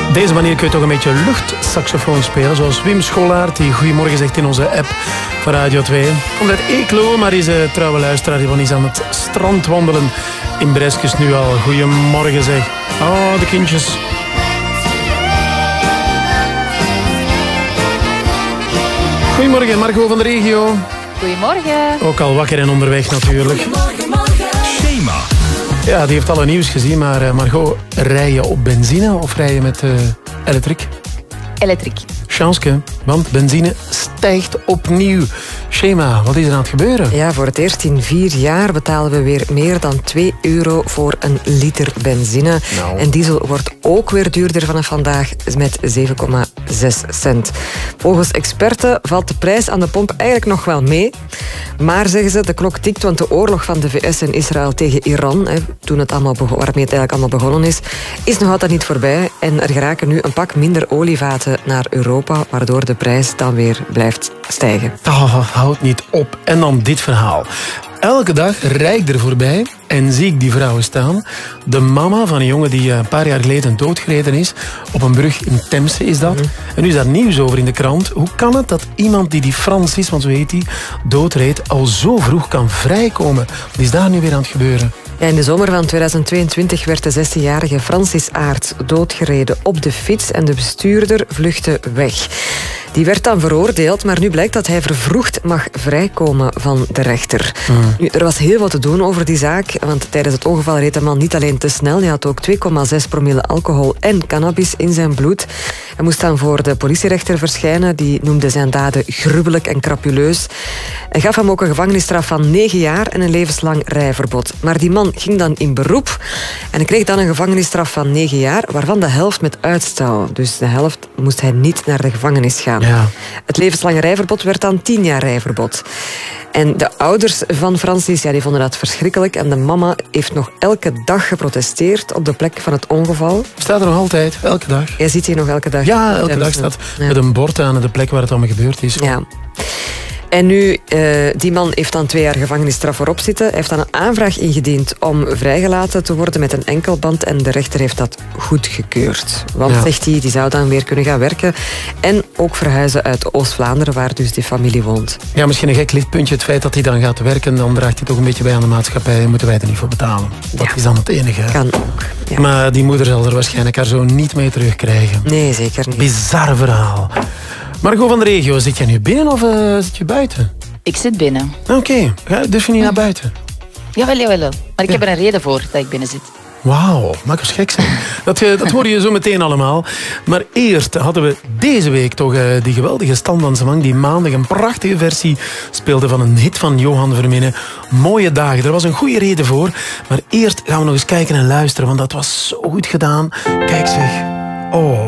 Deze manier kun je toch een beetje luchtsaxofoon spelen. Zoals Wim Scholaert, die goedemorgen zegt in onze app van Radio 2. Komt uit Eeklo, maar is een trouwe luisteraar. Die is aan het strand wandelen in Breskes nu al. Goedemorgen zeg. Oh, de kindjes. Goedemorgen, Margot van de regio. Goedemorgen. Ook al wakker en onderweg natuurlijk. Schema. Ja, die heeft alle nieuws gezien, maar Margot, rij je op benzine of rij je met elektriek? Elektriek. Chanske, want benzine stijgt opnieuw. Schema, wat is er aan het gebeuren? Ja, voor het eerst in 4 jaar betalen we weer meer dan €2 voor een liter benzine. Nou. En diesel wordt ook weer duurder vanaf vandaag met 7,6 cent. Volgens experten valt de prijs aan de pomp eigenlijk nog wel mee. Maar, zeggen ze, de klok tikt, want de oorlog van de VS en Israël tegen Iran, toen het allemaal waarmee het eigenlijk allemaal begonnen is nog altijd niet voorbij. En er geraken nu een pak minder olievaten naar Europa, waardoor de prijs dan weer blijft stijgen. Houd niet op. En dan dit verhaal. Elke dag rijd ik er voorbij en zie ik die vrouwen staan. De mama van een jongen die een paar jaar geleden doodgereden is. Op een brug in Temse is dat. En nu is daar nieuws over in de krant. Hoe kan het dat iemand die Francis, want zo heet die, doodreed, al zo vroeg kan vrijkomen? Wat is daar nu weer aan het gebeuren? Ja, in de zomer van 2022 werd de 16-jarige Francis Aerts doodgereden op de fiets en de bestuurder vluchtte weg. Die werd dan veroordeeld, maar nu blijkt dat hij vervroegd mag vrijkomen van de rechter. Nu, er was heel wat te doen over die zaak, want tijdens het ongeval reed de man niet alleen te snel, hij had ook 2,6 promille alcohol en cannabis in zijn bloed. Hij moest dan voor de politierechter verschijnen, die noemde zijn daden gruwelijk en crapuleus. Hij gaf hem ook een gevangenisstraf van 9 jaar en een levenslang rijverbod. Maar die man ging dan in beroep en hij kreeg dan een gevangenisstraf van 9 jaar, waarvan de helft met uitstel. Dus de helft moest hij niet naar de gevangenis gaan. Ja. Het levenslange rijverbod werd dan 10 jaar rijverbod. En de ouders van Francis, die vonden dat verschrikkelijk. En de mama heeft nog elke dag geprotesteerd op de plek van het ongeval. Staat er nog altijd, elke dag? Jij ziet hier nog elke dag. Ja, elke dag staat met een bord aan de plek waar het allemaal gebeurd is. Ja. En nu, die man heeft dan 2 jaar gevangenisstraf voorop zitten. Hij heeft dan een aanvraag ingediend om vrijgelaten te worden met een enkelband. En de rechter heeft dat goedgekeurd. Want, zegt hij, die zou dan weer kunnen gaan werken. En ook verhuizen uit Oost-Vlaanderen, waar dus die familie woont. Ja, misschien een gek lichtpuntje. Het feit dat hij dan gaat werken, dan draagt hij toch een beetje bij aan de maatschappij. Moeten wij er niet voor betalen. Dat is dan het enige. Kan ook. Ja. Maar die moeder zal er waarschijnlijk haar zoon niet mee terugkrijgen. Nee, zeker niet. Bizar verhaal. Margot van de regio, zit jij nu binnen of zit je buiten? Ik zit binnen. Oké, durf je niet naar buiten? Jawel. Maar ik heb er een reden voor dat ik binnen zit. Wauw, mag eens gek zijn. Dat hoor je zo meteen allemaal. Maar eerst hadden we deze week toch die geweldige Stan van Zemang, die maandag een prachtige versie speelde van een hit van Johan Verminnen. Mooie dagen, er was een goede reden voor. Maar eerst gaan we nog eens kijken en luisteren, want dat was zo goed gedaan. Kijk zeg. Oh.